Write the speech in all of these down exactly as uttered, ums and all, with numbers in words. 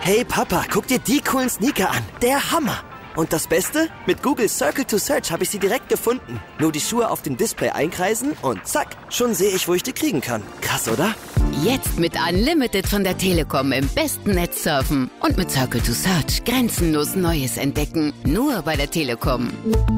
Hey Papa, guck dir die coolen Sneaker an. Der Hammer. Und das Beste? Mit Google Circle to Search habe ich sie direkt gefunden. Nur die Schuhe auf dem Display einkreisen und zack, schon sehe ich, wo ich die kriegen kann. Krass, oder? Jetzt mit Unlimited von der Telekom im besten Netz surfen. Und mit Circle to Search grenzenlos Neues entdecken. Nur bei der Telekom.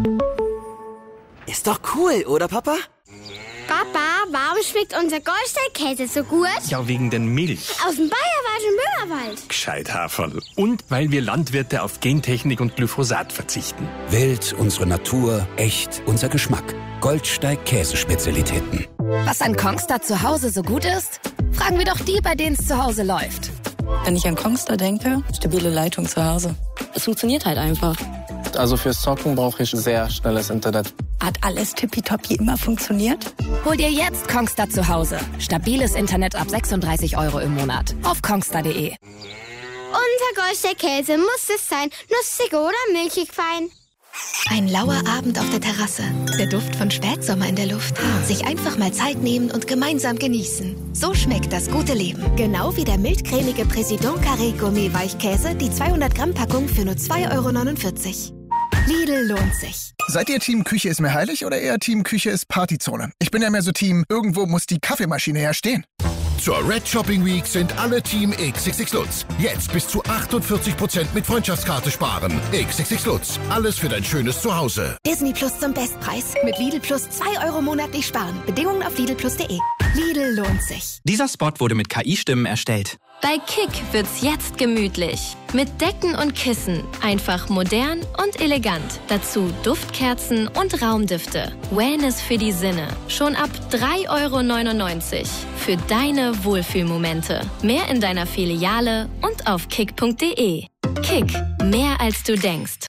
Ist doch cool, oder Papa? Papa, warum schmeckt unser Goldstein-Käse so gut? Ja, wegen den Milch. Aus dem Bayerischen Böhmerwald. Gescheit, Haferl. Und weil wir Landwirte auf Gentechnik und Glyphosat verzichten. Wild, unsere Natur, echt, unser Geschmack. Goldsteig-Käsespezialitäten. Was an Kongstar zu Hause so gut ist? Fragen wir doch die, bei denen es zu Hause läuft. Wenn ich an Kongstar denke, stabile Leitung zu Hause. Es funktioniert halt einfach. Also fürs Zocken brauche ich sehr schnelles Internet. Hat alles tippitoppi immer funktioniert? Hol dir jetzt Kongstar zu Hause. Stabiles Internet ab sechsunddreißig Euro im Monat. Auf kongstar punkt de. Unser Goldstein-Käse muss es sein. Nussig oder milchig fein. Ein lauer Abend auf der Terrasse. Der Duft von Spätsommer in der Luft. Sich einfach mal Zeit nehmen und gemeinsam genießen. So schmeckt das gute Leben. Genau wie der mildcremige Président Carré Gourmet Weichkäse, die zweihundert Gramm Packung für nur zwei Euro neunundvierzig. Lidl lohnt sich. Seid ihr Team Küche ist mir heilig oder eher Team Küche ist Partyzone? Ich bin ja mehr so Team, irgendwo muss die Kaffeemaschine ja stehen. Zur Red Shopping Week sind alle Team X X X Lutz. Jetzt bis zu achtundvierzig Prozent mit Freundschaftskarte sparen. X X X Lutz. Alles für dein schönes Zuhause. Disney Plus zum Bestpreis. Mit Lidl Plus zwei Euro monatlich sparen. Bedingungen auf lidl plus punkt de. Lidl lohnt sich. Dieser Spot wurde mit K I-Stimmen erstellt. Bei Kick wird's jetzt gemütlich. Mit Decken und Kissen. Einfach modern und elegant. Dazu Duftkerzen und Raumdüfte. Wellness für die Sinne. Schon ab drei Euro neunundneunzig. Für deine Wohlfühlmomente. Mehr in deiner Filiale und auf kick punkt de. Kick. Mehr als du denkst.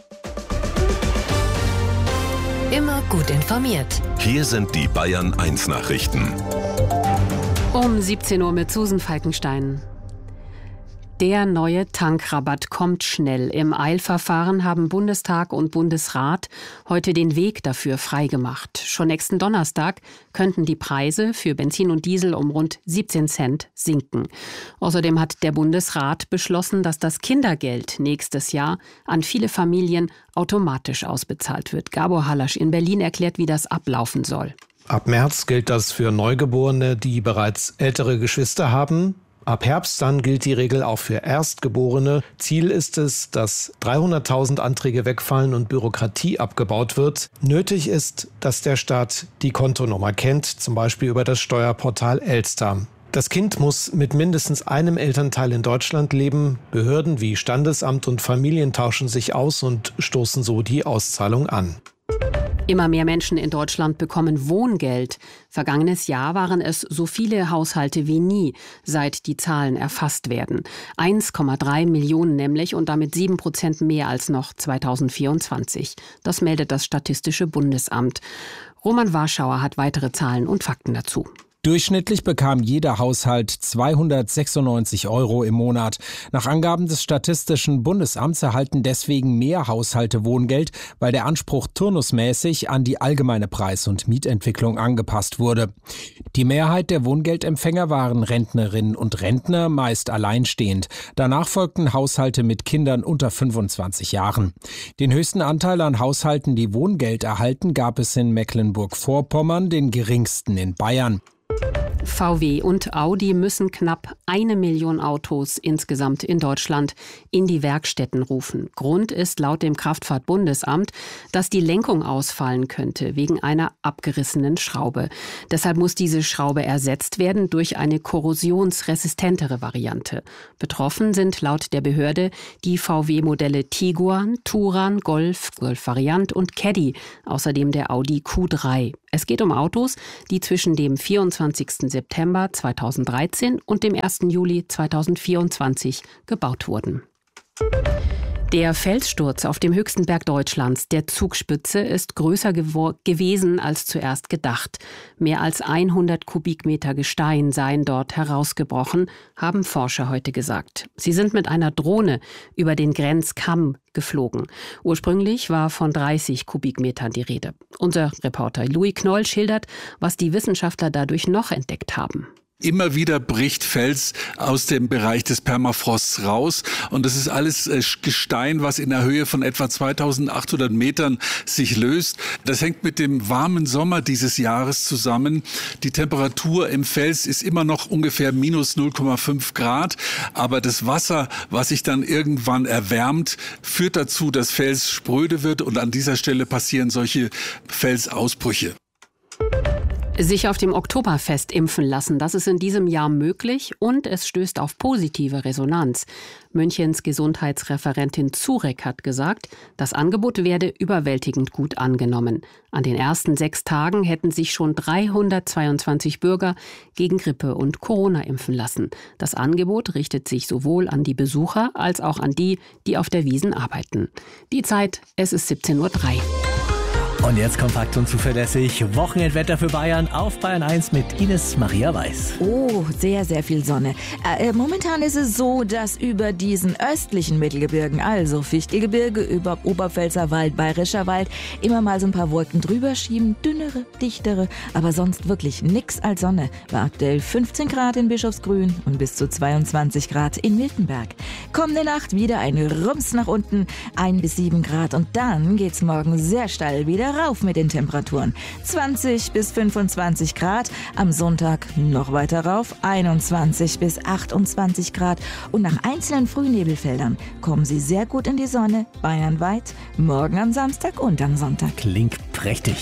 Immer gut informiert. Hier sind die Bayern eins Nachrichten. Um siebzehn Uhr mit Susan Falkenstein. Der neue Tankrabatt kommt schnell. Im Eilverfahren haben Bundestag und Bundesrat heute den Weg dafür freigemacht. Schon nächsten Donnerstag könnten die Preise für Benzin und Diesel um rund siebzehn Cent sinken. Außerdem hat der Bundesrat beschlossen, dass das Kindergeld nächstes Jahr an viele Familien automatisch ausbezahlt wird. Gabor Halasch in Berlin erklärt, wie das ablaufen soll. Ab März gilt das für Neugeborene, die bereits ältere Geschwister haben. Ab Herbst dann gilt die Regel auch für Erstgeborene. Ziel ist es, dass dreihunderttausend Anträge wegfallen und Bürokratie abgebaut wird. Nötig ist, dass der Staat die Kontonummer kennt, zum Beispiel über das Steuerportal Elster. Das Kind muss mit mindestens einem Elternteil in Deutschland leben. Behörden wie Standesamt und Familien tauschen sich aus und stoßen so die Auszahlung an. Immer mehr Menschen in Deutschland bekommen Wohngeld. Vergangenes Jahr waren es so viele Haushalte wie nie, seit die Zahlen erfasst werden. eins Komma drei Millionen nämlich und damit sieben Prozent mehr als noch zweitausendvierundzwanzig. Das meldet das Statistische Bundesamt. Roman Warschauer hat weitere Zahlen und Fakten dazu. Durchschnittlich bekam jeder Haushalt zweihundertsechsundneunzig Euro im Monat. Nach Angaben des Statistischen Bundesamts erhalten deswegen mehr Haushalte Wohngeld, weil der Anspruch turnusmäßig an die allgemeine Preis- und Mietentwicklung angepasst wurde. Die Mehrheit der Wohngeldempfänger waren Rentnerinnen und Rentner, meist alleinstehend. Danach folgten Haushalte mit Kindern unter fünfundzwanzig Jahren. Den höchsten Anteil an Haushalten, die Wohngeld erhalten, gab es in Mecklenburg-Vorpommern, den geringsten in Bayern. V W und Audi müssen knapp eine Million Autos insgesamt in Deutschland in die Werkstätten rufen. Grund ist laut dem Kraftfahrtbundesamt, dass die Lenkung ausfallen könnte wegen einer abgerissenen Schraube. Deshalb muss diese Schraube ersetzt werden durch eine korrosionsresistentere Variante. Betroffen sind laut der Behörde die V W-Modelle Tiguan, Touran, Golf, Golf Variant und Caddy, außerdem der Audi Q drei. Es geht um Autos, die zwischen dem vierundzwanzigsten September zweitausenddreizehn und dem ersten Juli zweitausendvierundzwanzig gebaut wurden. Der Felssturz auf dem höchsten Berg Deutschlands, der Zugspitze, ist größer gewo- gewesen als zuerst gedacht. Mehr als hundert Kubikmeter Gestein seien dort herausgebrochen, haben Forscher heute gesagt. Sie sind mit einer Drohne über den Grenzkamm geflogen. Ursprünglich war von dreißig Kubikmetern die Rede. Unser Reporter Louis Knoll schildert, was die Wissenschaftler dadurch noch entdeckt haben. Immer wieder bricht Fels aus dem Bereich des Permafrosts raus und das ist alles Gestein, was in der Höhe von etwa zweitausendachthundert Metern sich löst. Das hängt mit dem warmen Sommer dieses Jahres zusammen. Die Temperatur im Fels ist immer noch ungefähr minus null Komma fünf Grad, aber das Wasser, was sich dann irgendwann erwärmt, führt dazu, dass Fels spröde wird und an dieser Stelle passieren solche Felsausbrüche. Sich auf dem Oktoberfest impfen lassen, das ist in diesem Jahr möglich und es stößt auf positive Resonanz. Münchens Gesundheitsreferentin Zurek hat gesagt, das Angebot werde überwältigend gut angenommen. An den ersten sechs Tagen hätten sich schon dreihundertzweiundzwanzig Bürger gegen Grippe und Corona impfen lassen. Das Angebot richtet sich sowohl an die Besucher als auch an die, die auf der Wiesn arbeiten. Die Zeit, es ist siebzehn Uhr drei. Und jetzt kompakt und zuverlässig Wochenendwetter für Bayern auf Bayern eins mit Ines Maria Weiß. Oh, sehr, sehr viel Sonne. Äh, momentan ist es so, dass über diesen östlichen Mittelgebirgen, also Fichtelgebirge, über Oberpfälzer Wald, Bayerischer Wald, immer mal so ein paar Wolken drüber schieben. Dünnere, dichtere, aber sonst wirklich nix als Sonne. War aktuell fünfzehn Grad in Bischofsgrün und bis zu zweiundzwanzig Grad in Miltenberg. Kommende Nacht wieder ein Rums nach unten, ein bis sieben Grad. Und dann geht's morgen sehr steil wieder rauf mit den Temperaturen. zwanzig bis fünfundzwanzig Grad, am Sonntag noch weiter rauf, einundzwanzig bis achtundzwanzig Grad und nach einzelnen Frühnebelfeldern kommen sie sehr gut in die Sonne, bayernweit, morgen am Samstag und am Sonntag. Klingt prächtig.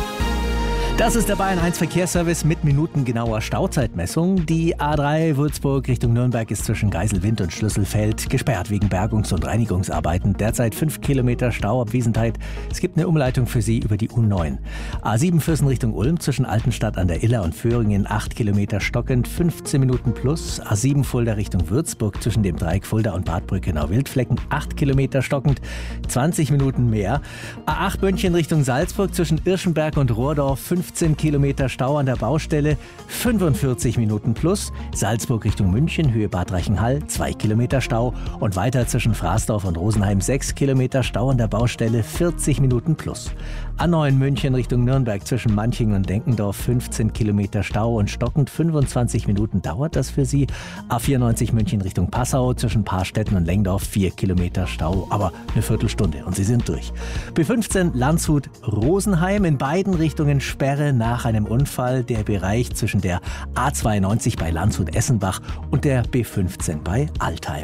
Das ist der Bayern eins Verkehrsservice mit minutengenauer Stauzeitmessung. Die A drei Würzburg Richtung Nürnberg ist zwischen Geiselwind und Schlüsselfeld gesperrt wegen Bergungs- und Reinigungsarbeiten. Derzeit fünf Kilometer Stau ab Wiesenthal. Es gibt eine Umleitung für Sie über die U neun. A sieben Fürsten Richtung Ulm zwischen Altenstadt an der Iller und Föhringen acht Kilometer stockend, fünfzehn Minuten plus. A sieben Fulda Richtung Würzburg zwischen dem Dreieck Fulda und Bad Brückenau-Wildflecken acht Kilometer stockend, zwanzig Minuten mehr. A acht München Richtung Salzburg zwischen Irschenberg und Rohrdorf fünfzehn Kilometer Stau an der Baustelle, fünfundvierzig Minuten plus. Salzburg Richtung München, Höhe Bad Reichenhall, zwei Kilometer Stau. Und weiter zwischen Fraßdorf und Rosenheim sechs Kilometer Stau an der Baustelle, vierzig Minuten plus. A neun München Richtung Nürnberg zwischen Manching und Denkendorf, fünfzehn Kilometer Stau und stockend fünfundzwanzig Minuten dauert das für Sie. A vierundneunzig München Richtung Passau zwischen Paarstetten und Lengdorf, vier Kilometer Stau, aber eine Viertelstunde und Sie sind durch. B fünfzehn Landshut Rosenheim, in beiden Richtungen Sperre nach einem Unfall, der Bereich zwischen der A zweiundneunzig bei Landshut-Essenbach und der B fünfzehn bei Altheim.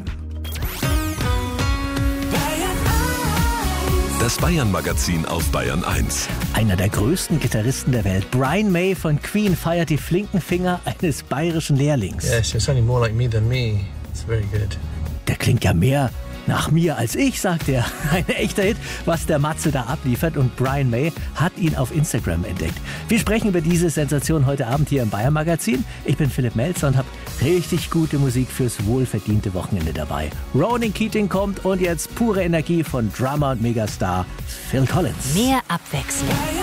Das Bayern-Magazin auf Bayern eins. Einer der größten Gitarristen der Welt, Brian May von Queen, feiert die flinken Finger eines bayerischen Lehrlings. Yes, it's only more like me than me. It's very good. Der klingt ja mehr nach mir als ich, sagt er. Ein echter Hit, was der Matze da abliefert, und Brian May hat ihn auf Instagram entdeckt. Wir sprechen über diese Sensation heute Abend hier im Bayern-Magazin. Ich bin Philipp Melzer und habe richtig gute Musik fürs wohlverdiente Wochenende dabei. Ronan Keating kommt und jetzt pure Energie von Drummer und Megastar Phil Collins. Mehr Abwechslung.